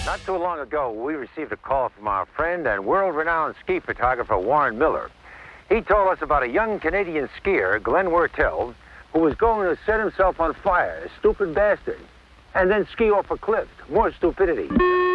Not too long ago, we received a call from our friend and world-renowned ski photographer Warren Miller. He told us about a young Canadian skier, Glenn Wertel, who was going to set himself on fire, a stupid bastard, and then ski off a cliff. More stupidity.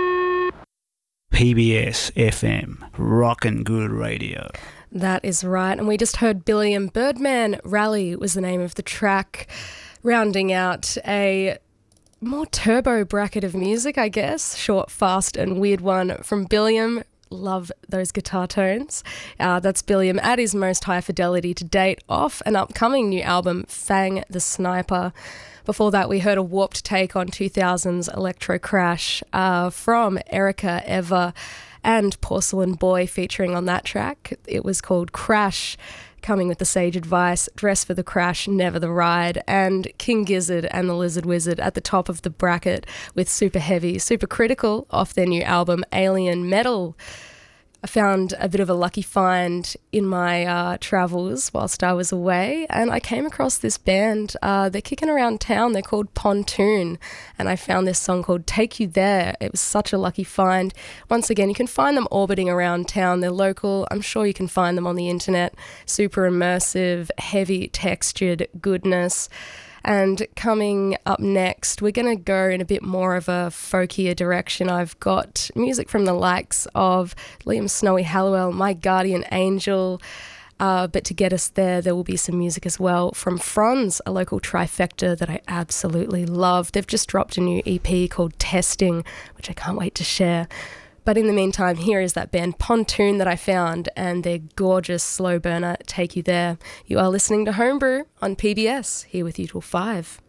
PBS FM, rockin' good radio. That is right. And we just heard Billiam. Birdman Rally was the name of the track, rounding out a more turbo bracket of music, I guess. Short, fast and weird one from Billiam. Love those guitar tones. That's Billiam at his most high fidelity to date, off an upcoming new album, Fang the Sniper. Before that, we heard a warped take on 2000's Electro Crash from Erica Eva and Porcelain Boy featuring on that track. It was called Crash, coming with the sage advice, dress for the crash, never the ride, and King Gizzard and the Lizard Wizard at the top of the bracket with Super Heavy, Super Critical off their new album Alien Metal. I found a bit of a lucky find in my travels whilst I was away, and I came across this band. They're kicking around town. They're called Pontoon, and I found this song called Take You There. It was such a lucky find. Once again, you can find them orbiting around town. They're local. I'm sure you can find them on the internet. Super immersive, heavy textured goodness. And coming up next, we're going to go in a bit more of a folkier direction. I've got music from the likes of Liam Snowy Hallowell, My Guardian Angel. But to get us there will be some music as well from Franz, a local trifecta that I absolutely love. They've just dropped a new EP called Testing, which I can't wait to share. But in the meantime, here is that band Pontoon that I found and their gorgeous slow burner, Take You There. You are listening to Homebrew on PBS, here with you till 5.